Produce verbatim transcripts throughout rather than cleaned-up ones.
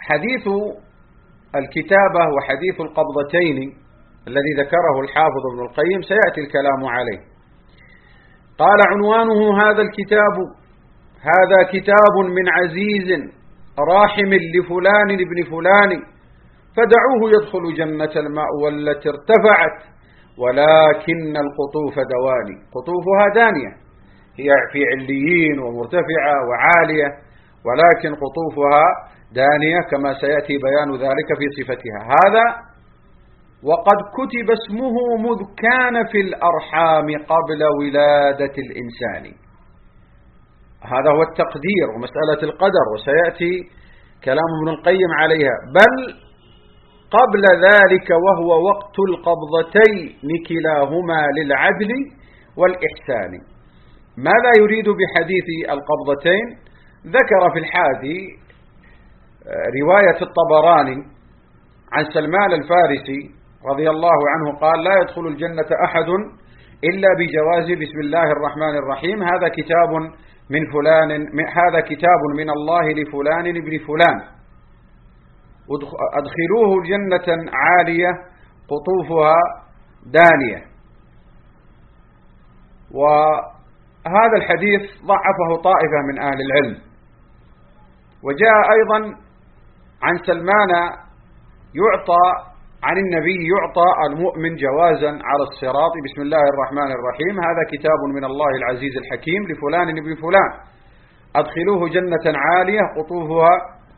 حديث الكتابة وحديث القبضتين الذي ذكره الحافظ ابن القيم سيأتي الكلام عليه. قال: عنوانه هذا الكتاب: هذا كتاب من عزيز راحم لفلان ابن فلان، فدعوه يدخل جنة الماء والتي ارتفعت، ولكن القطوف دواني. قطوفها دانية، هي في عليين ومرتفعة وعالية، ولكن قطوفها دانية كما سيأتي بيان ذلك في صفتها. هذا وقد كتب اسمه مذ كان في الأرحام قبل ولادة الإنسان. هذا هو التقدير ومسألة القدر، وسيأتي كلام ابن القيم عليها. بل قبل ذلك وهو وقت القبضتين كلاهما للعدل والإحسان. ماذا يريد بحديث القبضتين؟ ذكر في الحادي رواية الطبراني عن سلمان الفارسي رضي الله عنه قال: لا يدخل الجنة أحد إلا بجواز بسم الله الرحمن الرحيم، هذا كتاب من فلان، هذا كتاب من الله لفلان ابن فلان، أدخلوه جنة عالية قطوفها دانية. وهذا الحديث ضعفه طائفة من أهل العلم. وجاء أيضا عن سلمان يعطى عن النبي يعطى المؤمن جوازا على الصراط بسم الله الرحمن الرحيم، هذا كتاب من الله العزيز الحكيم لفلان ابن فلان، أدخلوه جنة عالية قطوفها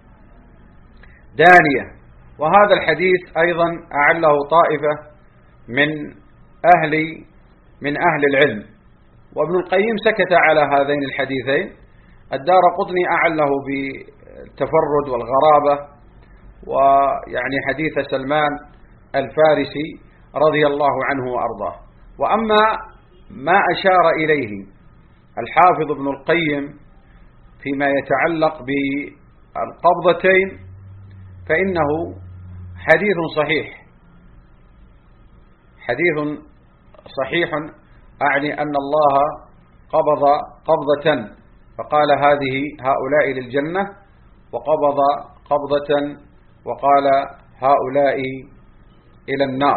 دانية. وهذا الحديث أيضا أعله طائفة من أهل من أهل العلم، وابن القيم سكت على هذين الحديثين. الدارقطني أعله بالتفرد والغرابة، ويعني حديث سلمان الفارسي رضي الله عنه وأرضاه. وأما ما أشار إليه الحافظ ابن القيم فيما يتعلق بالقبضتين فإنه حديث صحيح، حديث صحيح، أعني أن الله قبض قبضة فقال هذه هؤلاء للجنة، وقبض قبضة وقال هؤلاء إلى النار.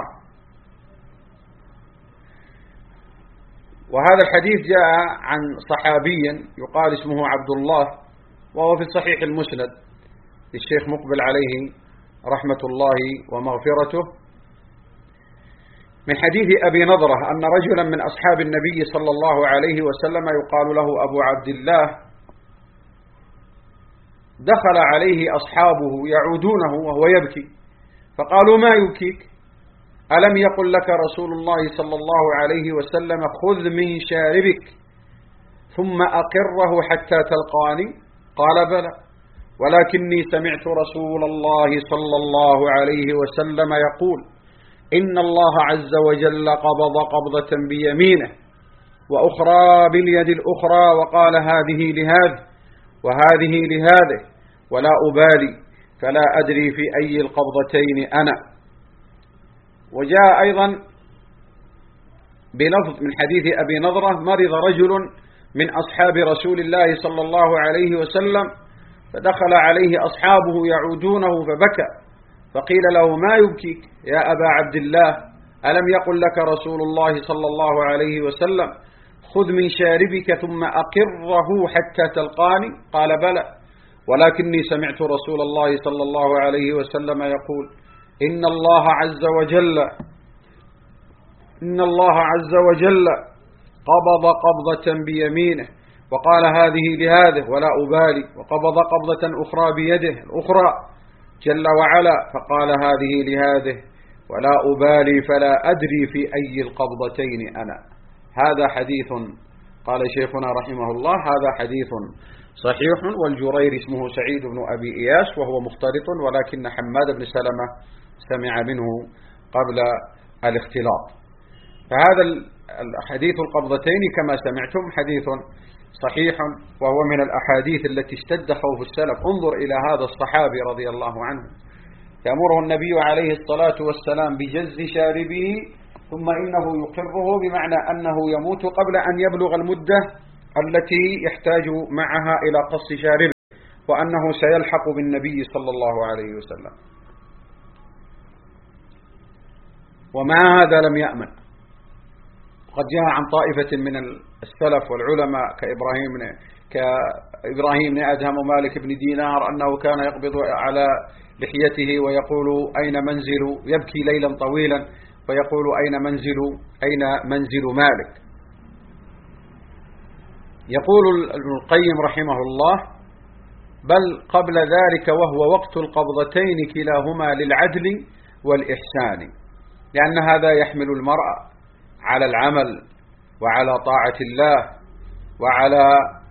وهذا الحديث جاء عن صحابي يقال اسمه عبد الله، وهو في الصحيح المسند للشيخ مقبل عليه رحمة الله ومغفرته، من حديث أبي نضرة أن رجلا من أصحاب النبي صلى الله عليه وسلم يقال له أبو عبد الله دخل عليه أصحابه يعودونه وهو يبكي، فقالوا: ما يبكيك؟ ألم يقل لك رسول الله صلى الله عليه وسلم خذ من شاربك ثم أقره حتى تلقاني؟ قال: بلى، ولكني سمعت رسول الله صلى الله عليه وسلم يقول: إن الله عز وجل قبض قبضة بيمينه وأخرى باليد الأخرى، وقال هذه لهذا وهذه لهذه، ولا أبالي، فلا أدري في أي القبضتين أنا. وجاء أيضا بلفظ من حديث أبي نضرة: مرض رجل من أصحاب رسول الله صلى الله عليه وسلم فدخل عليه أصحابه يعودونه فبكى، فقيل له: ما يبكيك يا أبا عبد الله؟ ألم يقل لك رسول الله صلى الله عليه وسلم خذ من شاربك ثم أقره حتى تلقاني؟ قال: بلى، ولكني سمعت رسول الله صلى الله عليه وسلم يقول: إن الله عز وجل إن الله عز وجل قبض قبضة بيمينه وقال هذه لهذه ولا أبالي، وقبض قبضة أخرى بيده الأخرى جل وعلا فقال هذه لهذه ولا أبالي، فلا أدري في أي القبضتين أنا. هذا حديث قال شيخنا رحمه الله هذا حديث صحيح. والجرير اسمه سعيد بن أبي إياس وهو مختلط، ولكن حماد بن سلمة سمع منه قبل الاختلاط. فهذا الحديث القبضتين كما سمعتم حديث صحيح، وهو من الأحاديث التي اشتد خوف السلف. انظر إلى هذا الصحابي رضي الله عنه يأمره النبي عليه الصلاة والسلام بجز شاربه ثم إنه يقره، بمعنى أنه يموت قبل أن يبلغ المدة التي يحتاج معها إلى قص شاربه، وأنه سيلحق بالنبي صلى الله عليه وسلم. ومع هذا لم يأمن. قد جاء عن طائفة من السلف والعلماء كإبراهيم كإبراهيم بن أدهم ومالك بن دينار أنه كان يقبض على لحيته ويقول أين منزل، يبكي ليلا طويلا ويقول أين منزل أين منزل مالك. يقول ابن القيم رحمه الله: بل قبل ذلك وهو وقت القبضتين كلاهما للعدل والإحسان، لأن هذا يحمل المرء على العمل وعلى طاعة الله وعلى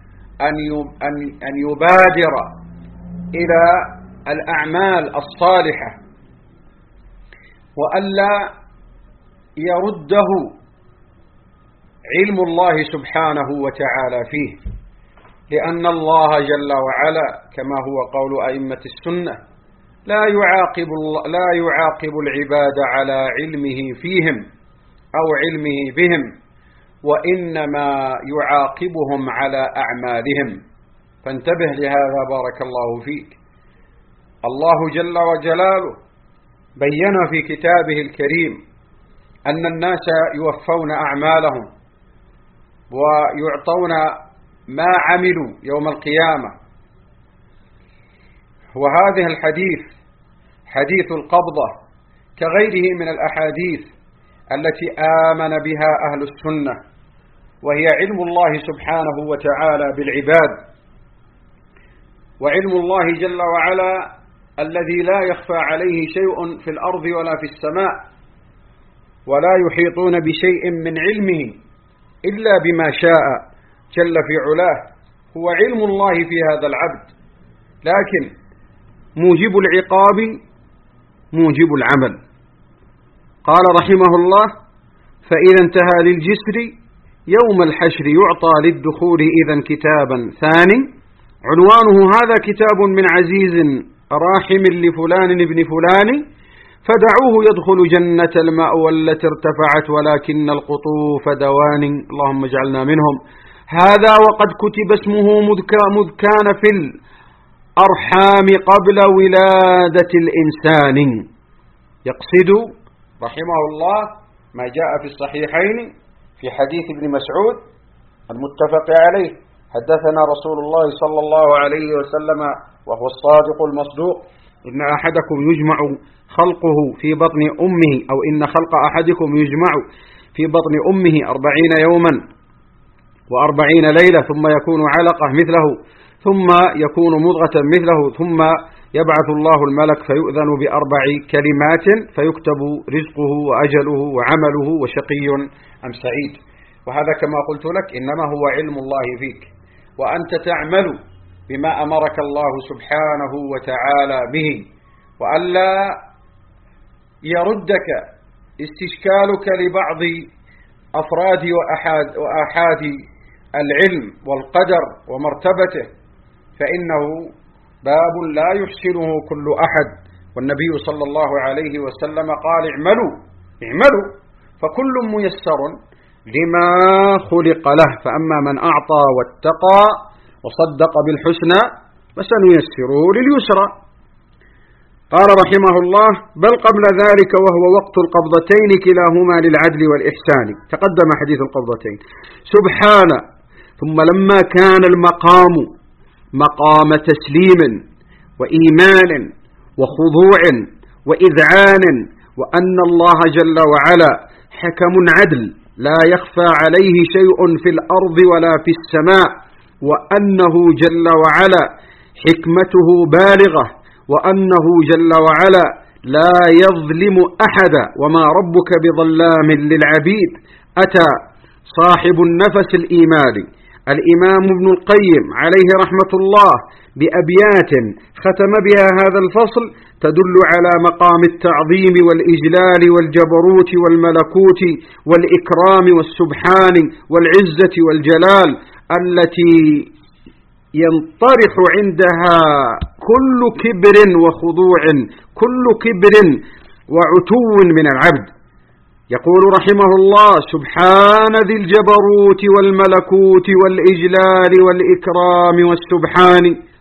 أن يبادر إلى الأعمال الصالحة وألا يرده علم الله سبحانه وتعالى فيه، لأن الله جل وعلا كما هو قول أئمة السنة لا يعاقب لا يعاقب العباد على علمه فيهم أو علمه بهم، وإنما يعاقبهم على أعمالهم. فانتبه لهذا بارك الله فيك. الله جل وجلاله بين في كتابه الكريم أن الناس يوفون أعمالهم ويعطون ما عملوا يوم القيامة. وهذه الحديث حديث القبضة كغيره من الأحاديث التي آمن بها أهل السنة، وهي علم الله سبحانه وتعالى بالعباد، وعلم الله جل وعلا الذي لا يخفى عليه شيء في الأرض ولا في السماء، ولا يحيطون بشيء من علمه إلا بما شاء جل في علاه. هو علم الله في هذا العبد، لكن موجب العقاب موجب العمل. قال رحمه الله: فإذا انتهى للجسر يوم الحشر يعطى للدخول إذا كتابا ثاني عنوانه هذا كتاب من عزيز راحم لفلان ابن فلان، فدعوه يدخل جنة المأوى التي ارتفعت ولكن القطوف دوان. اللهم اجعلنا منهم. هذا وقد كتب اسمه مذ كان في الأرحام قبل ولادة الإنسان. يقصد رحمه الله ما جاء في الصحيحين في حديث ابن مسعود المتفق عليه: حدثنا رسول الله صلى الله عليه وسلم وهو الصادق المصدوق: إن أحدكم يجمع خلقه في بطن أمه أو إن خلق أحدكم يجمع في بطن أمه أربعين يوما وأربعين ليلة ثم يكون علقة مثله ثم يكون مضغة مثله ثم يبعث الله الملك فيؤذن بأربع كلمات فيكتب رزقه وأجله وعمله وشقي أم سعيد. وهذا كما قلت لك إنما هو علم الله فيك، وأنت تعمل بما أمرك الله سبحانه وتعالى به، وألا يردك استشكالك لبعض أفراد وأحاد, وأحاد العلم والقدر ومرتبته، فإنه باب لا يحسنه كل أحد. والنبي صلى الله عليه وسلم قال: اعملوا اعملوا فكل ميسر لما خلق له، فأما من أعطى واتقى وصدق بالحسنى فسنيسره لليسرى. قال رحمه الله: بل قبل ذلك وهو وقت القبضتين كلاهما للعدل والإحسان. تقدم حديث القبضتين. سبحانه. ثم لما كان المقام مقام تسليم وإيمان وخضوع وإذعان، وأن الله جل وعلا حكم عدل لا يخفى عليه شيء في الأرض ولا في السماء، وأنه جل وعلا حكمته بالغة، وأنه جل وعلا لا يظلم أحدا، وما ربك بظلام للعبيد. أتى صاحب النفس الإيماني الإمام ابن القيم عليه رحمة الله بأبيات ختم بها هذا الفصل تدل على مقام التعظيم والإجلال والجبروت والملكوت والإكرام والسبحان والعزة والجلال، التي ينطرح عندها كل كبر وخضوع، كل كبر وعتو من العبد. يقول رحمه الله: سبحان ذي الجبروت والملكوت والإجلال والإكرام والسبحان.